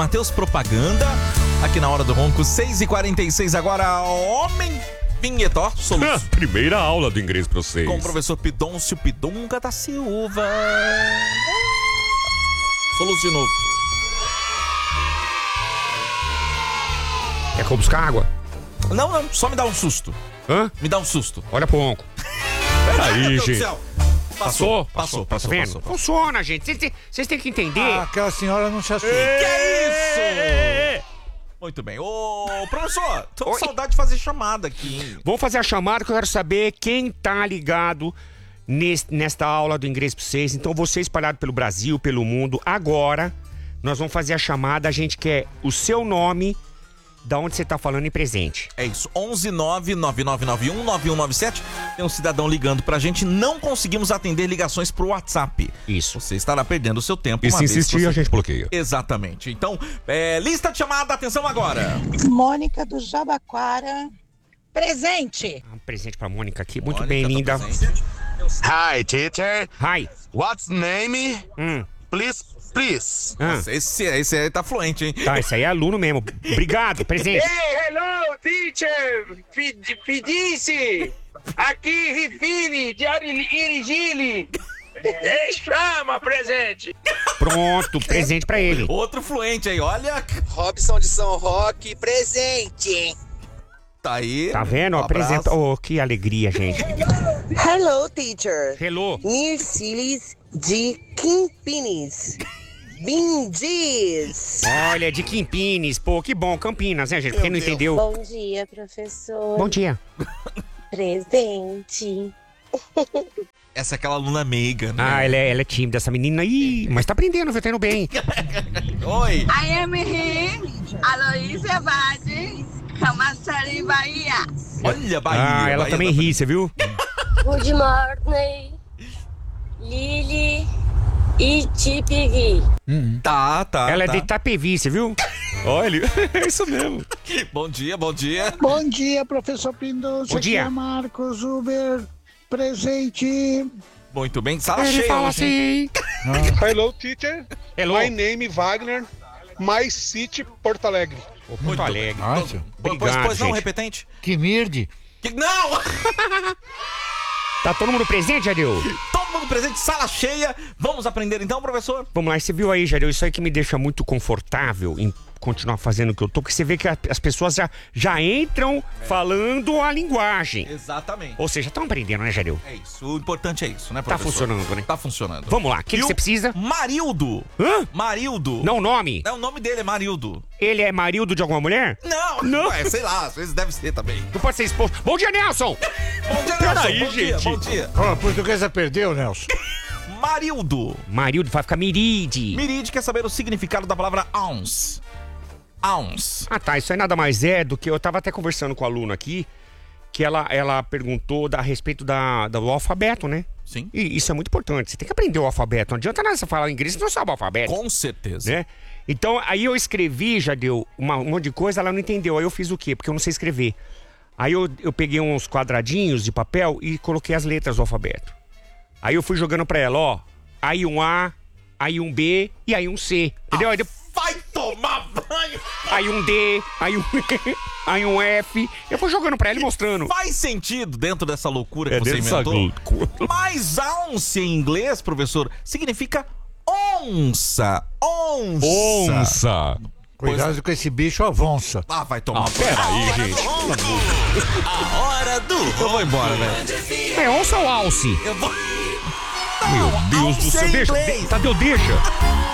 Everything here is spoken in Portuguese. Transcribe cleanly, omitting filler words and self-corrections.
Matheus Propaganda, aqui na Hora do Ronco, 6h46 agora, Homem Vinhetó, soluço. Primeira aula do inglês pra vocês. Com o professor Pidôncio Pidunga da Silva. Soluço de novo. Quer que eu buscar água? Não, só me dá um susto. Hã? Me dá um susto. Olha pro onco. Peraí, gente. Passou. Tá vendo? Funciona, gente. Vocês têm que entender. Aquela senhora não se assusta. Que é isso? Muito bem. Ô, professor, tô com saudade de fazer chamada aqui, hein? Vamos fazer a chamada que eu quero saber quem tá ligado nesta aula do inglês pra vocês. Então, você espalhado pelo Brasil, pelo mundo. Agora, nós vamos fazer a chamada. A gente quer o seu nome, da onde você tá falando em presente. É isso, 11999919197. Tem um cidadão ligando pra gente, não conseguimos atender ligações pro WhatsApp. Isso. Você estará perdendo o seu tempo. E se insistir, a gente bloqueia. Exatamente. Então, lista de chamada, atenção agora. Mônica do Jabaquara, presente. Um presente pra Mônica aqui. Muito Mônica, bem, tá linda. presente. Hi, teacher. Hi. What's name? Please. Nossa, esse aí tá fluente, hein? Tá, esse aí é aluno mesmo. Obrigado, presente. Hey, hello, teacher! Fidice! Aqui, Rifine, de Irigile! Chama, presente! Pronto, presente pra ele. Outro fluente aí, olha. Robson de São Roque, presente. Tá aí. Tá vendo? Um Apresenta. abraço. Oh, que alegria, gente. Hello, teacher. Hello. Nircilis de Campinas. Bindis. Olha, de Campinas. Pô, que bom. Campinas, né, gente? Quem não entendeu? Bom dia, professor. Bom dia. Presente. Essa é aquela aluna meiga, né? Ah, ela é tímida, essa menina. Ih, mas tá aprendendo, tá indo bem. Oi. I am here, Aloísia Vade, Camaçari, Bahia. Olha, Bahia. Ah, ela Bahia também ri, você viu? Good morning. Lili e Tipigui. Tá. Ela é de Itapevi, você viu? Olha, é isso mesmo. Bom dia. Bom dia, professor Pindoncio. Bom dia. Aqui é Marcos Uber, presente. Muito bem, sala Ele cheia fala hoje, hein? assim. Hello, teacher. Hello. My name Wagner. My city, Porto Alegre. Muito alegre. Nossa, Obrigado, Pois não, gente. repetente? que mirde. Não! Tá todo mundo presente, Jadeu? Todo mundo presente, sala cheia. Vamos aprender então, professor? Vamos lá, você viu aí, Jadeu? Isso aí que me deixa muito confortável em continuar fazendo o que eu tô, porque você vê que as pessoas já entram falando a linguagem. Exatamente. Ou seja, estão aprendendo, né, Jadeu? É isso, o importante é isso, né, Tá professor? funcionando, né? Tá funcionando. Vamos lá, o que você precisa? Marildo. Hã? Marildo. Não, o nome? É, o nome dele é Marildo. Ele é marido de alguma mulher? Não. Ué, sei lá, às vezes deve ser também. Não pode ser esposo. Bom dia, Nelson! Bom dia, Peraí, Nelson. gente. Bom dia. Ó, a portuguesa perdeu, Nelson. Marildo. Marido vai ficar Miride. Miride quer saber o significado da palavra ounce. Ounce. Ah, tá. Isso aí nada mais é do que... Eu tava até conversando com a aluna aqui, que ela perguntou a respeito do alfabeto, né? Sim. E isso é muito importante. Você tem que aprender o alfabeto. Não adianta nada você falar inglês se não sabe o alfabeto. Com certeza. Né? Então, aí eu escrevi, já deu um monte de coisa, ela não entendeu. Aí eu fiz o quê? Porque eu não sei escrever. Aí eu peguei uns quadradinhos de papel e coloquei as letras do alfabeto. Aí eu fui jogando pra ela, ó. Aí um A, aí um B e aí um C. Entendeu? Aí vai tomar banho! Aí um D, aí um E, aí um F. Eu fui jogando pra ela e mostrando. Faz sentido dentro dessa loucura que você dessa inventou. loucura. Mas ounce em inglês, professor, significa onça. Onça. Cuidado com esse bicho avonça. Ah, vai tomar banho. Peraí, gente. A hora do Eu vou embora, velho. É onça ou alce? Eu vou... Meu Deus do alce céu. em Deixa. inglês. Tadeu, deixa.